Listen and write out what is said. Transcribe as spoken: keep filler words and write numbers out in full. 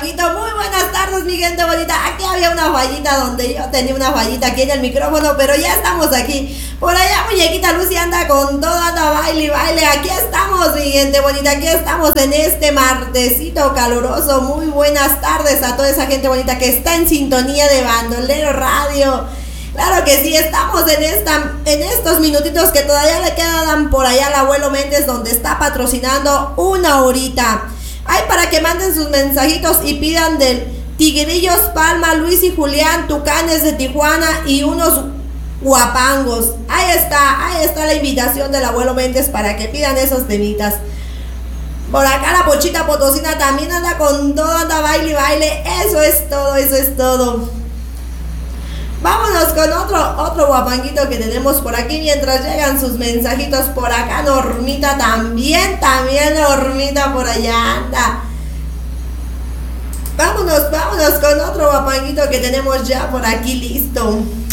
guapanguito. Muy buenas tardes, mi gente bonita. Aquí había una fallita donde yo tenía una fallita aquí en el micrófono, pero ya estamos aquí. Por allá muñequita Lucy anda con todo, anda baile y baile. Aquí estamos, mi gente bonita. Aquí estamos en este martesito caluroso. Muy buenas tardes a toda esa gente bonita que está en sintonía de Bandolero Radio. Claro que sí, estamos en esta, en estos minutitos que todavía le quedan por allá al abuelo Méndez, donde está patrocinando una horita. Ay, para que manden sus mensajitos y pidan del Tigrillos Palma, Luis y Julián, Tucanes de Tijuana y unos guapangos. Ahí está, ahí está la invitación del abuelo Méndez para que pidan esos temitas. Por acá la Pochita Potosina también anda con todo, anda baile y baile. Eso es todo, eso es todo. Vámonos con otro, otro guapanguito que tenemos por aquí mientras llegan sus mensajitos. Por acá Normita también, también Normita por allá anda. Vámonos, vámonos con otro guapanguito que tenemos ya por aquí listo.